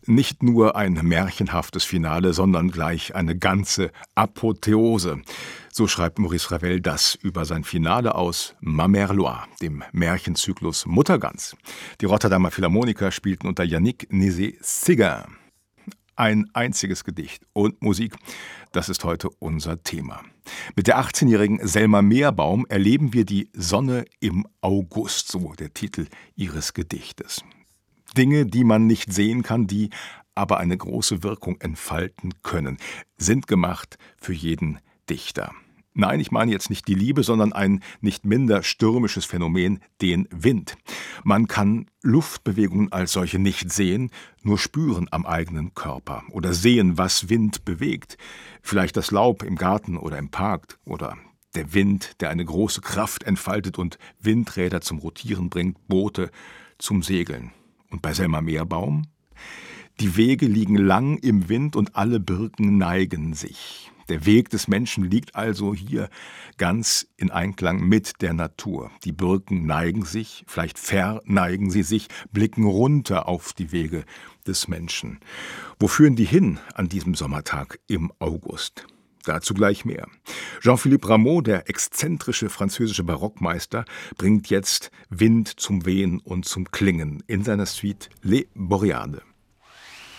Nicht nur ein märchenhaftes Finale, sondern gleich eine ganze Apotheose. So schreibt Maurice Ravel das über sein Finale aus Ma Mère Loire, dem Märchenzyklus Muttergans. Die Rotterdamer Philharmoniker spielten unter Yannick Nézet-Séguin. Ein einziges Gedicht und Musik, das ist heute unser Thema. Mit der 18-jährigen Selma Meerbaum erleben wir die Sonne im August, so der Titel ihres Gedichtes. Dinge, die man nicht sehen kann, die aber eine große Wirkung entfalten können, sind gemacht für jeden Dichter. Nein, ich meine jetzt nicht die Liebe, sondern ein nicht minder stürmisches Phänomen, den Wind. Man kann Luftbewegungen als solche nicht sehen, nur spüren am eigenen Körper oder sehen, was Wind bewegt. Vielleicht das Laub im Garten oder im Park oder der Wind, der eine große Kraft entfaltet und Windräder zum Rotieren bringt, Boote zum Segeln. Und bei Selma Meerbaum? Die Wege liegen lang im Wind und alle Birken neigen sich. Der Weg des Menschen liegt also hier ganz in Einklang mit der Natur. Die Birken neigen sich, vielleicht verneigen sie sich, blicken runter auf die Wege des Menschen. Wo führen die hin an diesem Sommertag im August? Dazu gleich mehr. Jean-Philippe Rameau, der exzentrische französische Barockmeister, bringt jetzt Wind zum Wehen und zum Klingen in seiner Suite Les Boréades.